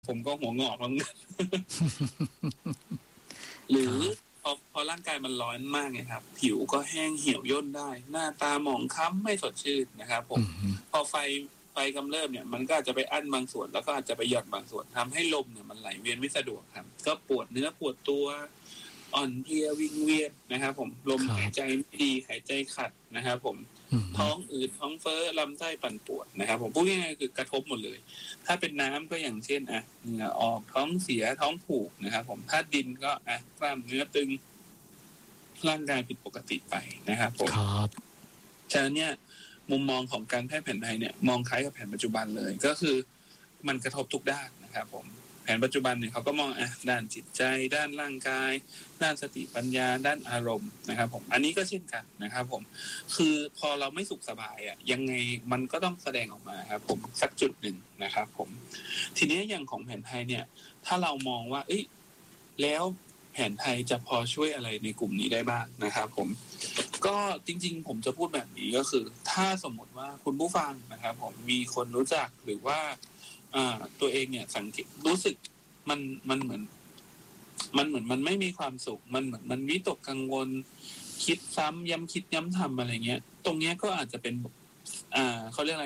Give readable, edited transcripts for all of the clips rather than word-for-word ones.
ผมก็หัวงอกแล้ว หรือพอร่างกายมันร้อนมากไงครับผิวก็แห้งเหี่ยวย่นได้หน้าตาหมองคล้ำไม่สดชื่นนะครับผมพอไฟกำเริบเนี่ยมันก็อาจจะไปอั้นบางส่วนแล้วก็อาจจะไปหย่อนบางส่วนทำให้ลมเนี่ยมันไหลเวียนไม่สะดวกครับก็ปวดเนื้อปวดตัวอ่อนเพลียวิงเวียนนะครับผมลมหายใจไม่ดีหายใจขัดนะครับผมท้องอืดท้องเฟ้อลำไส้ปั่นป่วนนะครับผมพูดง่ายๆคือกระทบหมดเลยถ้าเป็นน้ำก็อย่างเช่นเหงื่อออกท้องเสียท้องผูกนะครับผมถ้าดินก็กล้ามเนื้อตึงร่างกายผิดปกติไปนะครับผมครับฉะนั้นเนี่ยมุมมองของการแพทย์แผนไทยเนี่ยมองคล้ายกับแผนปัจจุบันเลยก็คือมันกระทบทุกด้านนะครับผมแผนปัจจุบันเนี่ยเขาก็มองด้านจิตใจด้านร่างกายด้านสติปัญญาด้านอารมณ์นะครับผมอันนี้ก็เช่นกันนะครับผมคือพอเราไม่สุขสบายยังไงมันก็ต้องแสดงออกมาครับผมสักจุดหนึ่งนะครับผมทีนี้อย่างของแผนไทยเนี่ยถ้าเรามองว่าแล้วแผนไทยจะพอช่วยอะไรในกลุ่มนี้ได้บ้างนะครับผมก็จริงๆผมจะพูดแบบนี้ก็คือถ้าสมมติว่าคุณผู้ฟังนะครับผมมีคนรู้จักหรือว่าตัวเองเนี่ยสังเกตรู้สึกมันเหมือนมันไม่มีความสุขมันเหมือนมันวิตกกังวลคิดซ้ำย้ำคิดย้ำทำอะไรเงี้ยตรงเนี้ยก็อาจจะเป็นเขาเรียกอะไร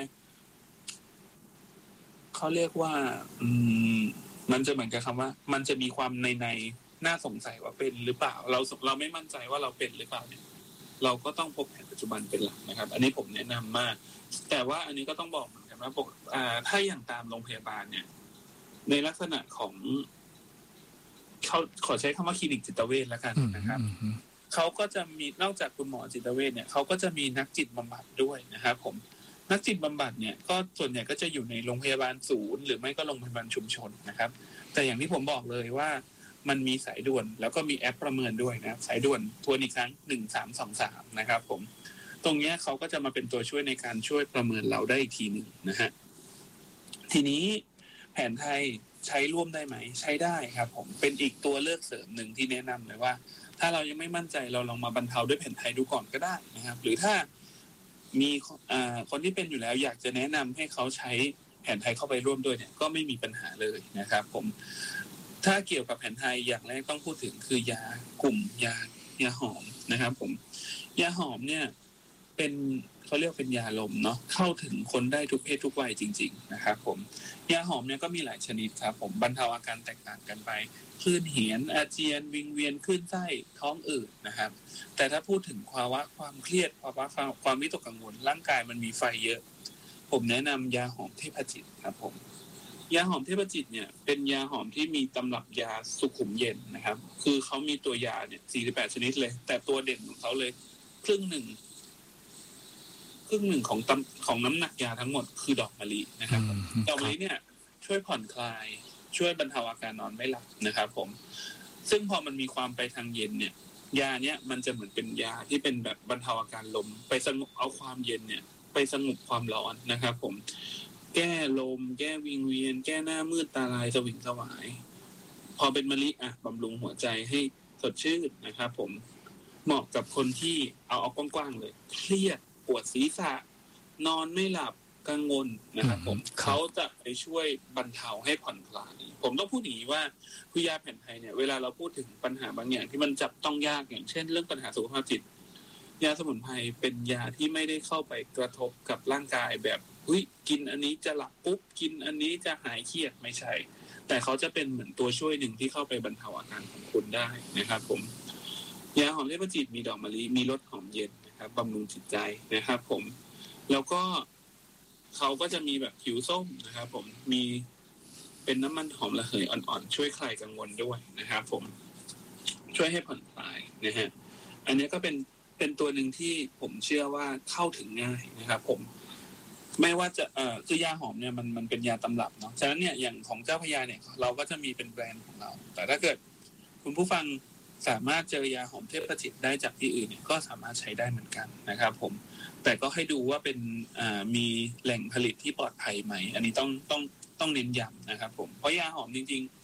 เขาเรียกว่ามันจะเหมือนกับคำว่ามันจะมีความในน่าสงสัยว่าเป็นหรือเปล่าเราไม่มั่นใจว่าเราเป็นหรือเปล่าเนี่ยเราก็ต้องพบแผนปัจจุบันเป็นหลักนะครับอันนี้ผมแนะนำมากแต่ว่าอันนี้ก็ต้องบอกเหมือนกันว่าถ้าอย่างตามโรงพยาบาลเนี่ยในลักษณะของเขาขอใช้คำว่าคลินิกจิตเวชแล้วกันนะครับเขาก็จะมีนอกจากคุณหมอจิตเวชเนี่ยเขาก็จะมีนักจิตบำบัดด้วยนะครับผมนักจิตบำบัดเนี่ยก็ส่วนใหญ่ก็จะอยู่ในโรงพยาบาลศูนย์หรือไม่ก็โรงพยาบาลชุมชนนะครับแต่อย่างที่ผมบอกเลยว่ามันมีสายด่วนแล้วก็มีแอปประเมินด้วยนะสายด่วนทวนอีกครั้ง1323นะครับผมตรงนี้เขาก็จะมาเป็นตัวช่วยในการช่วยประเมินเราได้อีกทีนึงนะฮะทีนี้แผนไทยใช้ร่วมได้ไหมใช้ได้ครับผมเป็นอีกตัวเลือกเสริมหนึ่งที่แนะนำเลยว่าถ้าเรายังไม่มั่นใจเราลองมาบรรเทาด้วยแผนไทยดูก่อนก็ได้นะครับหรือถ้ามีคนที่เป็นอยู่แล้วอยากจะแนะนำให้เขาใช้แผนไทยเข้าไปร่วมด้วยเนี่ยก็ไม่มีปัญหาเลยนะครับผมถ้าเกี่ยวกับแผนไทยอย่างแรกต้องพูดถึงคือยากลุ่มยาหอมนะครับผมยาหอมเนี่ยเป็นเขาเรียกเป็นยาลมเนาะเข้าถึงคนได้ทุกเพศทุกวัยจริงๆนะครับผมยาหอมเนี่ยก็มีหลายชนิดครับผมบรรเทาอาการแตกต่างกันไปคลื่นเหียนอาเจียนวิงเวียนคลื่นไส้ท้องอืดนะครับแต่ถ้าพูดถึงภาวะความเครียดภาวะความวิตกกังวลร่างกายมันมีไฟเยอะผมแนะนำยาหอมเทพจิตครับผมยาหอมเทพจิตเนี่ยเป็นยาหอมที่มีตำรับยาสุขุมเย็นนะครับคือเขามีตัวยาเนี่ย48ชนิดเลยแต่ตัวเด่นของเขาเลยครึ่งหนึ่งของน้ำหนักยาทั้งหมดคือดอกมะลินะครับดอกมะลิเนี่ยช่วยผ่อนคลายช่วยบรรเทาอาการนอนไม่หลับนะครับผมซึ่งพอมันมีความไปทางเย็นเนี่ยยาเนี้ยมันจะเหมือนเป็นยาที่เป็นแบบบรรเทาอาการลมไปสงบเอาความเย็นเนี่ยไปสงบความร้อนนะครับผมแก้ลมแก้วิงเวียนแก้หน้ามืดตาลายสวิงสวายพอเป็นมะลิบำรุงหัวใจให้สดชื่นนะครับผมเหมาะกับคนที่เอากว้างๆเลยเครียดปวดศีรษะนอนไม่หลับกังวลนะครับผมเขาจะไปช่วยบรรเทาให้ผ่อนคลายผมต้องพูดอย่างนี้ว่าคือยาแผนไทยเนี่ยเวลาเราพูดถึงปัญหาบางอย่างที่มันจับต้องยากอย่างเช่นเรื่องปัญหาสุขภาพจิตยาสมุนไพรเป็นยาที่ไม่ได้เข้าไปกระทบกับร่างกายแบบกินอันนี้จะหลับปุ๊บกินอันนี้จะหายเครียดไม่ใช่แต่เขาจะเป็นเหมือนตัวช่วยหนึ่งที่เข้าไปบรรเทาอาการของคุณได้นะครับผมยาหอมเทพจิตมีดอกมะลิมีรสหอมเย็นนะครับบำรุงจิตใจนะครับผมแล้วก็เขาก็จะมีแบบผิวส้มนะครับผมมีเป็นน้ำมันหอมระเหยอ่อนๆช่วยคลายกังวลด้วยนะครับผมช่วยให้ผ่อนคลายนะฮะอันนี้ก็เป็นตัวหนึ่งที่ผมเชื่อว่าเข้าถึงง่ายนะครับผมไม่ว่าจะคือยาหอมเนี่ยมันเป็นยาตำรับเนาะฉะนั้นเนี่ยอย่างของเจ้าพระยาเนี่ยเราก็จะมีเป็นแบรนด์ของเราแต่ถ้าเกิดคุณผู้ฟังสามารถเจอยาหอมเทพจิตได้จากที่อื่นเนี่ยก็สามารถใช้ได้เหมือนกันนะครับผมแต่ก็ให้ดูว่าเป็นมีแหล่งผลิตที่ปลอดภัยไหมอันนี้ต้องเน้นย้ำนะครับผมเพราะยาหอมจริง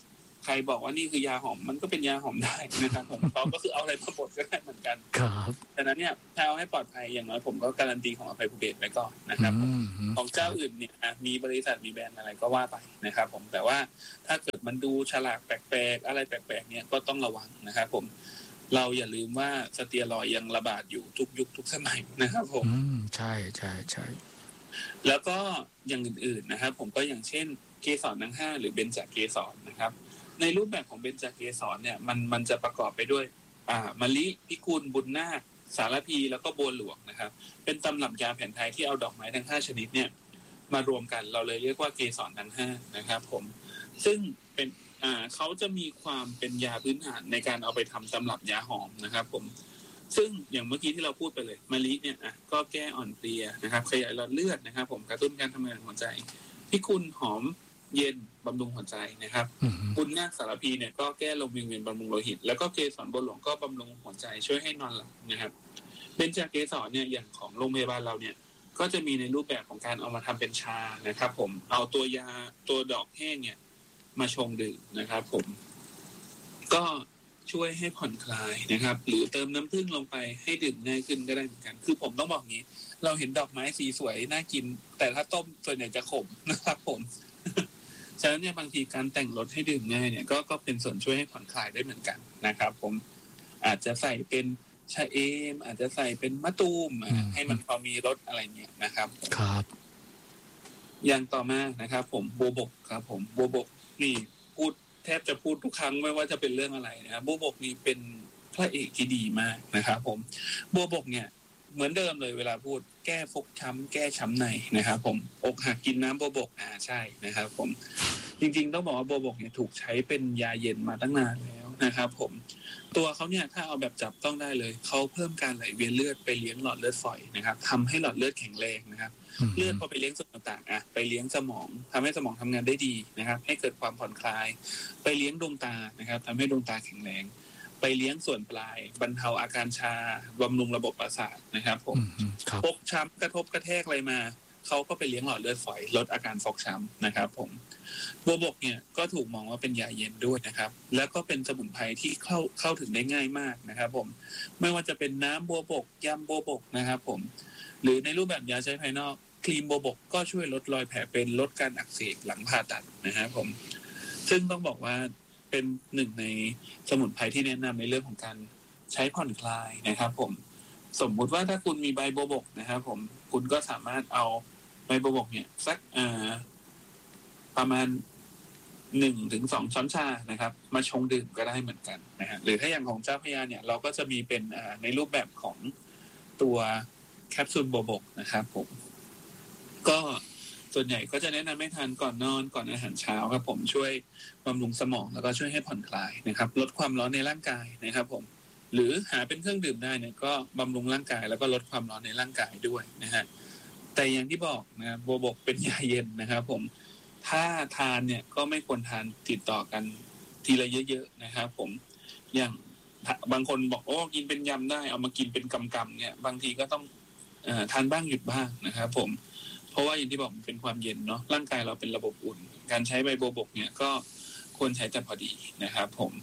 ใครบอกว่านี่คือยาหอมมันก็เป็นยาหอมได้นะครับผมเขาก็คือเอาอะไรมาบดก็ได้เหมือนกันครับดังนั้นเนี่ยถ้าเอาให้ปลอดภัยอย่างน้อยผมก็การันตีของอภัยภูเบศไว้ก่อนนะครับของเจ้าอื่นเนี่ยมีบริษัทมีแบรนด์อะไรก็ว่าไปนะครับผมแต่ว่าถ้าเกิดมันดูฉลากแปลกๆอะไรแปลกๆเนี่ยก็ต้องระวังนะครับผมเราอย่าลืมว่าสเตียรอยด์ยังระบาดอยู่ทุกยุคทุกสมัยนะครับผมใช่ใช่ใช่แล้วก็อย่างอื่นๆนะครับผมก็อย่างเช่นเกสรทั้ง5หรือเบญจเกสรนะครับในรูปแบบของเบญจเกสรเนี่ยมันจะประกอบไปด้วยมะลิพิกุลบุญนาคสารพีแล้วก็บัวหลวงนะครับเป็นตำรับยาแผนไทยที่เอาดอกไม้ทั้ง5ชนิดเนี่ยมารวมกันเราเลยเรียกว่าเกสรทั้ง5นะครับผมซึ่งเป็นเขาจะมีความเป็นยาพื้นฐานในการเอาไปทำตำรับยาหอมนะครับผมซึ่งอย่างเมื่อกี้ที่เราพูดไปเลยมะลิเนี่ยก็แก้อ่อนเพลียนะครับขยายหลอดเลือดนะครับผมกระตุ้นการทำงานของหัวใจพิกุลหอมเย็นบำรุงหัวใจนะครับบุญนาคสารพีเนี่ยก็แก้ลมวิงเวียนบำรุงโลหิตแล้วก็เกสรบัวหลวงก็บำรุงหัวใจช่วยให้นอนหลับนะครับเบญจเกสรเนี่ยอย่างของโรงพยาบาลเราเนี่ยก็จะมีในรูปแบบของการเอามาทำเป็นชานะครับผมเอาตัวยาตัวดอกแห้งเนี่ยมาชงดื่มนะครับผมก็ช่วยให้ผ่อนคลายนะครับหรือเติมน้ำผึ้งลงไปให้ดื่มง่ายขึ้นก็ได้เหมือนกันคือผมต้องบอกงี้เราเห็นดอกไม้สีสวยน่ากินแต่ถ้าต้มส่วนใหญ่จะขมนะครับผมฉะนั้นเนี่ยบางทีการแต่งรสให้ดื่มง่ายเนี่ยก็เป็นส่วนช่วยให้ผ่อนคลายได้เหมือนกันนะครับผมอาจจะใส่เป็นชาเอมอาจจะใส่เป็นมะตูมให้มันพอมีรสอะไรเนี่ยนะครับครับอย่างต่อมานะครับผมโบวบกครับผมโบวบกนี่พูดแทบจะพูดทุกครั้งไม่ว่าจะเป็นเรื่องอะไรนะครับโบวบกนี่เป็นพระเอกที่ดีมากนะครับผมโบวบกเนี่ยเหมือนเดิมเลยเวลาพูดแก้ฟกช้ำแก้ช้ำในนะครับผมอกหักกินน้ำโบวบกใช่นะครับผมจริงๆต้องบอกว่าโบวบกเนี่ยถูกใช้เป็นยาเย็นมาตั้งนานแล้วนะครับผมตัวเขาเนี่ยถ้าเอาแบบจับต้องได้เลยเขาเพิ่มการไหลเวียนเลือดไปเลี้ยงหลอดเลือดฝอยนะครับทำให้หลอดเลือดแข็งแรงนะครับเลือดพอไปเลี้ยงส่วนต่างๆไปเลี้ยงสมองทำให้สมองทำงานได้ดีนะครับให้เกิดความผ่อนคลายไปเลี้ยงดวงตานะครับทำให้ดวงตาแข็งแรงไปเลี้ยงส่วนปลายบรรเทาอาการชาบำรุงระบบประสาทนะครับผมฟกช้ำกระทบกระแทกอะไรมาเขาก็ไปเลี้ยงหลอดเลือดฝอยลดอาการฟกช้ำนะครับผมบัวบกเนี่ยก็ถูกมองว่าเป็นยาเย็นด้วยนะครับแล้วก็เป็นสมุนไพรที่เข้าถึงได้ง่ายมากนะครับผมไม่ว่าจะเป็นน้ำบัวบกยำบัวบกนะครับผมหรือในรูปแบบยาใช้ภายนอกครีมบัวบกก็ช่วยลดรอยแผลเป็นลดการอักเสบหลังผ่าตัดนะครับผมซึ่งต้องบอกว่าเป็นหนึ่งในสมุนไพรที่แนะนำในเรื่องของการใช้ผ่อนคลายนะครับผมสมมุติว่าถ้าคุณมีใบบัวบกนะครับผมคุณก็สามารถเอาใบบัวบกเนี่ยสักประมาณ1-2 ช้อนชานะครับมาชงดื่มก็ได้เหมือนกันนะฮะหรือถ้าอย่างของเจ้าพระยาเนี่ยเราก็จะมีเป็นในรูปแบบของตัวแคปซูลบัวบกนะครับผมก็ส่วนใหญ่ก็จะแนะนำให้ทานก่อนนอนก่อนอาหารเช้าครับผมช่วยบำรุงสมองแล้วก็ช่วยให้ผ่อนคลายนะครับลดความร้อนในร่างกายนะครับผมหรือหาเป็นเครื่องดื่มได้เนี่ยก็บำรุงร่างกายแล้วก็ลดความร้อนในร่างกายด้วยนะฮะแต่อย่างที่บอกนะบัวบกเป็นยาเย็นนะครับผมถ้าทานเนี่ยก็ไม่ควรทานติดต่อกันทีละเยอะๆนะครับผมอย่างบางคนบอกโอ้กินเป็นยำได้เอามากินเป็นกำๆเนี่ยบางทีก็ต้องทานบ้างหยุดบ้างนะครับผมเพราะว่าอย่างที่บอกมันเป็นความเย็นเนาะร่างกายเราเป็นระบบอุ่นการใช้ใบบัวบกเนี่ยก็ควรใช้แต่พอดีนะครับผม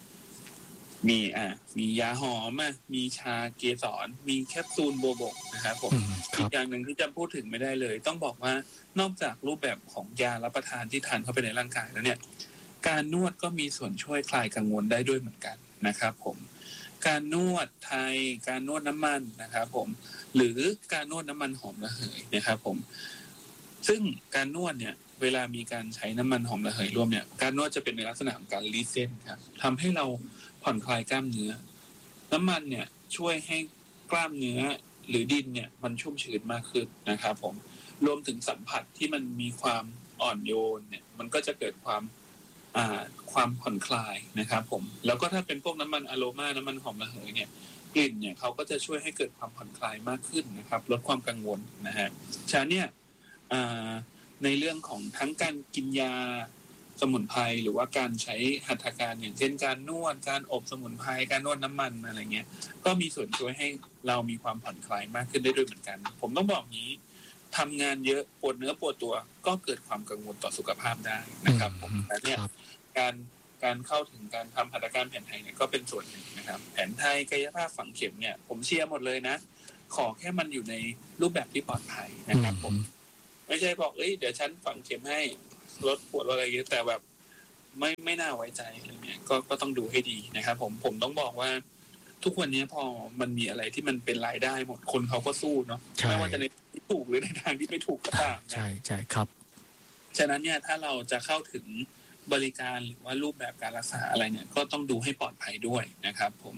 มียาหอมมีชาเกสรมีแคปซูลบัวบกนะครับผมอีกอย่างหนึ่งที่จะพูดถึงไม่ได้เลยต้องบอกว่านอกจากรูปแบบของยารับประทานที่ทานเข้าไปในร่างกายแล้วเนี่ยการนวดก็มีส่วนช่วยคลายกังวลได้ด้วยเหมือนกันนะครับผมการนวดไทยการนวดน้ำมันนะครับผมหรือการนวดน้ำมันหอมระเหยนะครับผมซึ่งการนวดเนี่ยเวลามีการใช้น้ำมันหอมระเหยร่วมเนี่ยการนวดจะเป็นในลักษณะของการรีเซ็ตครับทำให้เราผ่อนคลายกล้ามเนื้อน้ำมันเนี่ยช่วยให้กล้ามเนื้อหรือดินเนี่ยมันชุ่มชื้นมากขึ้นนะครับผมรวมถึงสัมผัสที่มันมีความอ่อนโยนเนี่ยมันก็จะเกิดความผ่อนคลายนะครับผมแล้วก็ถ้าเป็นพวกน้ำมันอะโรมาน้ำมันหอมระเหยเนี่ยกลิ่นเนี่ยเขาก็จะช่วยให้เกิดความผ่อนคลายมากขึ้นนะครับลดความกังวลนะฮะฉะนั้นเนี่ยในเรื่องของทั้งการกินยาสมุนไพรหรือว่าการใช้หัตถการอย่างเช่นการนวดการอบสมุนไพรการนวดน้ำมันอะไรเงี้ยก็มีส่วนช่วยให้เรามีความผ่อนคลายมากขึ้นได้ด้วยเหมือนกันผมต้องบอกงี้ทำงานเยอะปวดเนื้อปวดตัวก็เกิดความกังวลต่อสุขภาพได้นะครับผมแต่เนี่ยกการเข้าถึงการทำหัตถการแผนไทยเนี่ยก็เป็นส่วนหนึ่งนะครับแผนไทยกายภาพฝังเข็มเนี่ยผมเชียร์หมดเลยนะขอแค่มันอยู่ในรูปแบบที่ปลอดภัยนะครับผมไม่ใช่บอกเดี๋ยวฉันฝังเข็มให้ลดปวดอะไรอย่างเงี้ยแต่แบบไม่น่าไว้ใจอะไรเงี้ยก็ต้องดูให้ดีนะครับผมต้องบอกว่าทุกวันนี้พอมันมีอะไรที่มันเป็นรายได้หมดคนเขาก็สู้เนาะไม่ว่าจะในที่ถูกหรือในทางที่ไม่ถูกก็ตามใช่ใช่ครับฉะนั้นเนี่ยถ้าเราจะเข้าถึงบริการหรือว่ารูปแบบการรักษาอะไรเนี่ยก็ต้องดูให้ปลอดภัยด้วยนะครับผม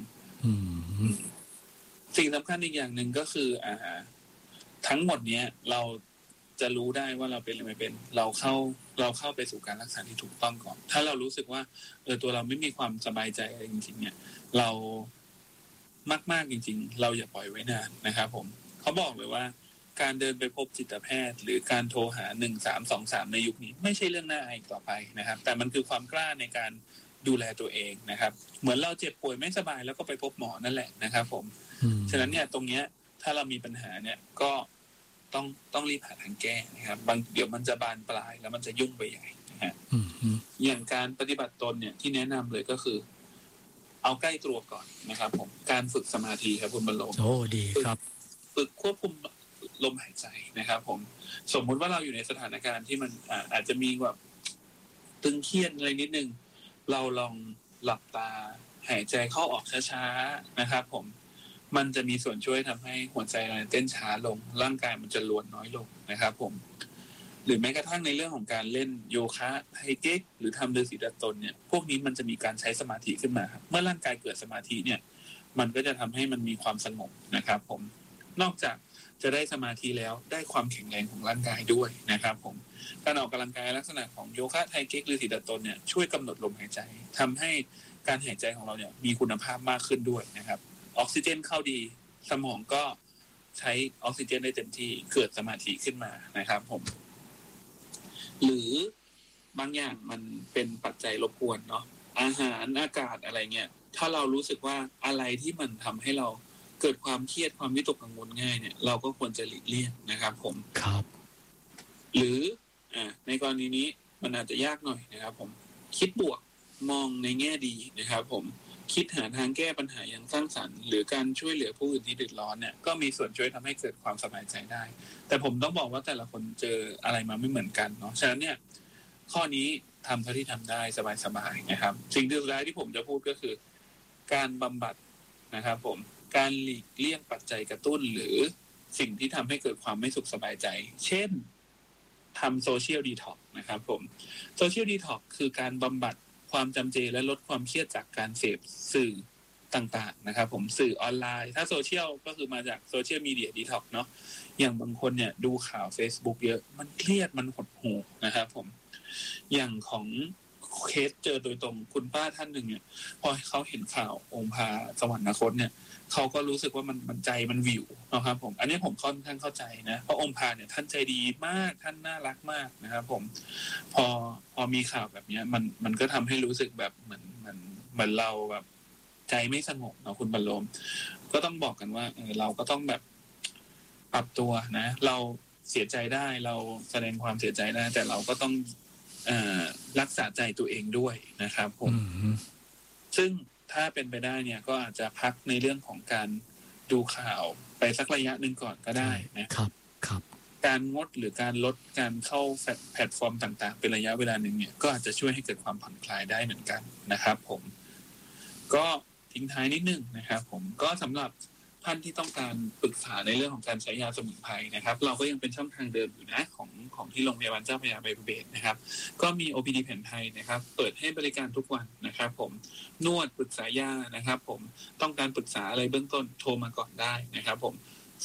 สิ่งสำคัญอีกอย่างหนึ่งก็คือทั้งหมดเนี้ยเราจะรู้ได้ว่าเราเป็นหรือไม่เป็นเราเข้าไปสู่การรักษาที่ถูกต้องก่อนถ้าเรารู้สึกว่าตัวเราไม่มีความสบายใจอะไรจริงๆเนี่ยเรามากๆจริงๆเราอย่าปล่อยไว้นานนะครับผมเขาบอกเลยว่าการเดินไปพบจิตแพทย์หรือการโทรหา1323ในยุคนี้ไม่ใช่เรื่องน่าอายต่อไปนะครับแต่มันคือความกล้าในการดูแลตัวเองนะครับเหมือนเราเจ็บป่วยไม่สบายแล้วก็ไปพบหมอนั่นแหละนะครับผมฉะนั้นเนี่ยตรงเนี้ยถ้าเรามีปัญหาเนี่ยก็ต้องรีบหาทางแก้นะครับเดี๋ยวมันจะบานปลายแล้วมันจะยุ่งไปใหญ่นะฮะอย่างการปฏิบัติตนเนี่ยที่แนะนำเลยก็คือเอาใกล้ตัวก่อนนะครับผมการฝึกสมาธิครับคุณบรรลมโอ้ดีครับฝึกควบคุมลมหายใจนะครับผมสมมุติว่าเราอยู่ในสถานการณ์ที่มันอาจจะมีแบบตึงเครียดอะไรนิดนึงเราลองหลับตาหายใจเข้าออกช้าๆนะครับผมมันจะมีส่วนช่วยทำให้หัวใจเราเต้นช้าลงร่างกายมันจะรวนน้อยลงนะครับผมหรือแม้กระทั่งในเรื่องของการเล่นโยคะไฮเก๊กหรือทำฤาษีดัดตนเนี่ยพวกนี้มันจะมีการใช้สมาธิขึ้นมาครับเมื่อร่างกายเกิดสมาธิเนี่ยมันก็จะทำให้มันมีความสงบนะครับผมนอกจากจะได้สมาธิแล้วได้ความแข็งแรงของร่างกายด้วยนะครับผมการออกกำลังกายลักษณะของโยคะไฮเก๊กหรือฤาษีดัดตนเนี่ยช่วยกำหนดลมหายใจทำให้การหายใจของเราเนี่ยมีคุณภาพมากขึ้นด้วยนะครับออกซิเจนเข้าดีสมองก็ใช้ออกซิเจนได้เต็มที่เกิดสมาธิขึ้นมานะครับผมหรือบางอย่างมันเป็นปัจจัยรบกวนเนาะอาหารอากาศอะไรเงี้ยถ้าเรารู้สึกว่าอะไรที่มันทำให้เราเกิดความเครียดความวิตกกังวลง่ายเนี่ยเราก็ควรจะหลีกเลี่ยงนะครับผมครับหรือในกรณีนี้มันอาจจะยากหน่อยนะครับผมคิดบวกมองในแง่ดีนะครับผมคิดหาทางแก้ปัญหาอย่างสร้างสรรค์หรือการช่วยเหลือผู้อื่นที่เดือดร้อนเนี่ยก็มีส่วนช่วยทำให้เกิดความสบายใจได้แต่ผมต้องบอกว่าแต่ละคนเจออะไรมาไม่เหมือนกันเนาะฉะนั้นเนี่ยข้อนี้ทำเท่าที่ทำได้สบายๆนะครับสิ่งสุดท้ายที่ผมจะพูดก็คือการบำบัดนะครับผมการหลีกเลี่ยงปัจจัยกระตุ้นหรือสิ่งที่ทำให้เกิดความไม่สุขสบายใจเช่นทำโซเชียลดีท็อกซ์นะครับผมโซเชียลดีท็อกซ์คือการบำบัดความจำเจและลดความเครียดจากการเสพสื่อต่างๆนะครับผมสื่อออนไลน์ถ้าโซเชียลก็คือมาจากโซเชียลมีเดียดีท็อกซ์เนาะอย่างบางคนเนี่ยดูข่าว Facebook เยอะมันเครียดมันหดหู่นะครับผมอย่างของเคสเจอโดยตรงคุณป้าท่านหนึ่งเนี่ยพอเขาเห็นข่าวองค์พาสวรรคตเนี่ยเขาก็รู้สึกว่ามันใจมันวิวนะครับผมอันนี้ผมค่อนข้างเข้าใจนะเพราะองค์พาเนี่ยท่านใจดีมากท่านน่ารักมากนะครับผมพอมีข่าวแบบนี้มันก็ทำให้รู้สึกแบบเหมือนเราแบบใจไม่สงบเนาะคุณบรรลมก็ต้องบอกกันว่าเราก็ต้องแบบปรับตัวนะเราเสียใจได้เราแสดงความเสียใจได้แต่เราก็ต้องรักษาใจตัวเองด้วยนะครับผมซึ่งถ้าเป็นไปได้เนี่ยก็อาจจะพักในเรื่องของการดูข่าวไปสักระยะหนึ่งก่อนก็ได้นะครับการงดหรือการลดการเข้าแพลตฟอร์มต่างๆเป็นระยะเวลาหนึ่งเนี่ยก็อาจจะช่วยให้เกิดความผ่อนคลายได้เหมือนกันนะครับผมก็ทิ้งท้ายนิดนึงนะครับผมก็สำหรับท่านที่ต้องการปรึกษาในเรื่องของการใช้ยาสมุนไพรนะครับเราก็ยังเป็นช่องทางเดิมอยู่นะของที่โรงพยาบาลเจ้าพระยาไบรูเบศนะครับก็มี OPD แผนไทยนะครับเปิดให้บริการทุกวันนะครับผมนวดปรึกษายานะครับผมต้องการปรึกษาอะไรเบื้องต้นโทรมาก่อนได้นะครับผม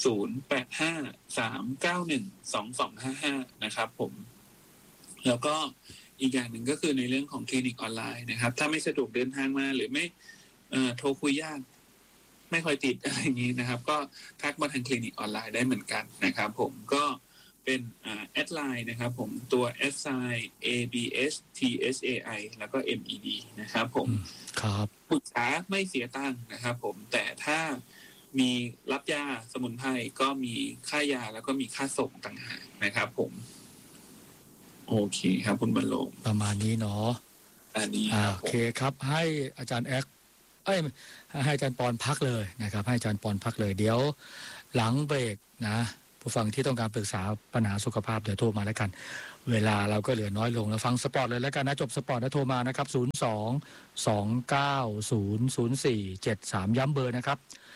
0853912255นะครับผมแล้วก็อีกอย่างหนึ่งก็คือในเรื่องของคลินิกออนไลน์นะครับถ้าไม่สะดวกเดินทางมาหรือไม่โทรคุยยากไม่ค่อยติดอะไรอย่างนี้นะครับก็ทักมาทางคลินิกออนไลน์ได้เหมือนกันนะครับผมก็เป็นแอดไลน์นะครับผมตัวแอดไซน์ ABSTSAI แล้วก็ MED นะครับผมครับปรึกษาไม่เสียตังค์นะครับผมแต่ถ้ามีรับยาสมุนไพรก็มีค่ายาแล้วก็มีค่าส่งต่างหากนะครับผมโอเคครับคุณบรรลงประมาณนี้เนาะอันนี้โอเคครับให้อาจารย์แอ๊กให้อาจารย์ปอนพักเลยนะครับให้อาจารย์ปอนพักเลยเดี๋ยวหลังเบรกนะผู้ฟังที่ต้องการปรึกษาปัญหาสุขภาพเดี๋ยวโทรมาแล้วกันเวลาเราก็เหลือน้อยลงแล้วฟังสปอร์ตเลยแล้วกันนะจบสปอร์ตแล้วโทรมานะครับ02-290-0473ย้ำเบอร์นะครับ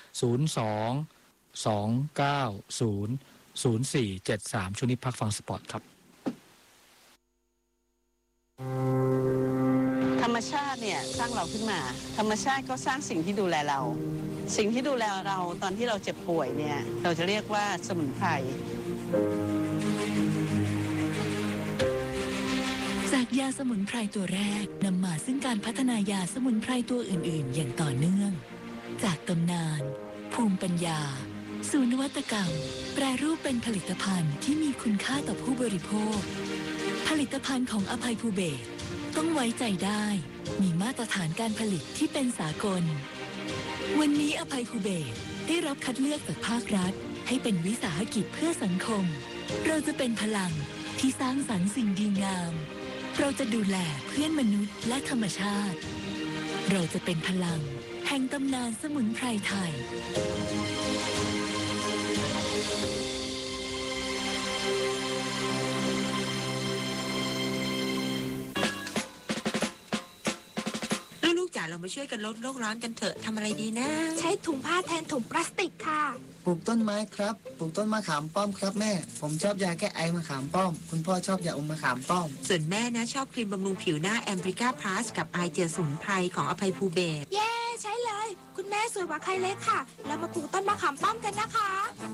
02-290-0473ช่วงนี้พักฟังสปอร์ตครับธรรมชาติเนี่ยสร้างเราขึ้นมาธรรมชาติก็สร้างสิ่งที่ดูแลเราสิ่งที่ดูแลเราตอนที่เราเจ็บป่วยเนี่ยเราจะเรียกว่าสมุนไพรจากยาสมุนไพรตัวแรกนำมาซึ่งการพัฒนายาสมุนไพรตัวอื่นๆอย่างต่อเนื่องจากตำนานภูมิปัญญาสู่นวัตกรรมแปรรูปเป็นผลิตภัณฑ์ที่มีคุณค่าต่อผู้บริโภคผลิตภัณฑ์ของอภัยภูเบศรต้องไว้ใจได้มีมาตรฐานการผลิตที่เป็นสากลวันนี้อภัยภูเบศรได้รับคัดเลือกจากภาครัฐให้เป็นวิสาหกิจเพื่อสังคมเราจะเป็นพลังที่สร้างสรรค์สิ่งดีงามเราจะดูแลเพื่อนมนุษย์และธรรมชาติเราจะเป็นพลังแห่งตำนานสมุนไพรไทยเรามาช่วยกันลดโลกร้อนกันเถอะทำอะไรดีนะใช้ถุงผ้าแทนถุงพลาสติกค่ะปลูกต้นไม้ครับปลูกต้นมะขามป้อมครับแม่ผมชอบยาแก้ไอมะขามป้อมคุณพ่อชอบยาอมมะขามป้อมส่วนแม่นะชอบครีมบำรุงผิวหน้าแอมบริก้าพลัสกับไอเจลสมุนไพรของอภัยภูเบศรเย้ใช้เลยคุณแม่สวยกว่าใครเลยค่ะเรามาปลูกต้นมะขามป้อมกันนะคะ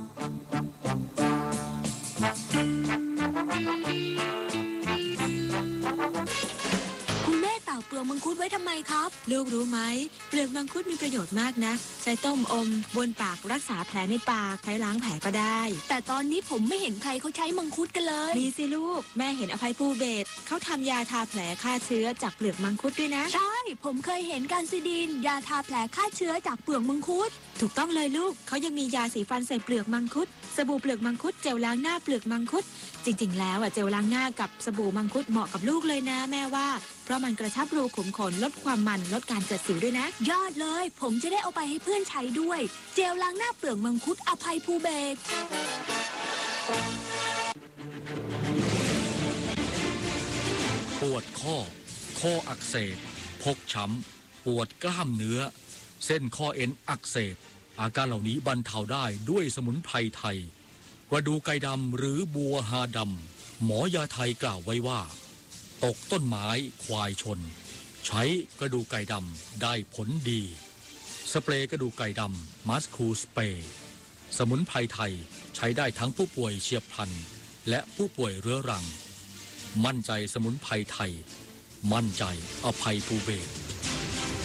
เปลือกมังคุดไว้ทำไมครับลูกรู้ไหมเปลือกมังคุดมีประโยชน์มากนะใช้ต้มอมบนปากรักษาแผลในปากใช้ล้างแผลก็ได้แต่ตอนนี้ผมไม่เห็นใครเขาใช้มังคุดกันเลยมีสิลูกแม่เห็นอภัยภูเบศรเขาทำยาทาแผลฆ่าเชื้อจากเปลือกมังคุดด้วยนะใช่ผมเคยเห็นการซิดินยาทาแผลฆ่าเชื้อจากเปลือกมังคุดถูกต้องเลยลูกเขายังมียาสีฟันใส่เปลือกมังคุดสบู่เปลือกมังคุดเจลล้างหน้าเปลือกมังคุดจริงๆแล้วเจลล้างหน้ากับสบู่มังคุดเหมาะกับลูกเลยนะแม่ว่าเพราะมันกระชับรูขุมขนลดความมันลดการเกิดสิวด้วยนะยอดเลยผมจะได้เอาไปให้เพื่อนใช้ด้วยเจลล้างหน้าเปลือกมังคุดอภัยภูเบศรปวดข้ออักเสบพกช้ำปวดกล้ามเนื้อเส้นข้อเอ็นอักเสบอาการเหล่านี้บรรเทาได้ด้วยสมุนไพรไทยกระดูไก่ดำหรือบัวฮาดำหมอยาไทยกล่าวไว้ว่าตกต้นไม้ควายชนใช้กระดูกไก่ดำได้ผลดีสเปรย์กระดูกไก่ดำมัสคูสเปรย์สมุนไพรไทยใช้ได้ทั้งผู้ป่วยเฉียบพลันและผู้ป่วยเรื้อรังมั่นใจสมุนไพรไทยมั่นใจอภัยภูเบศร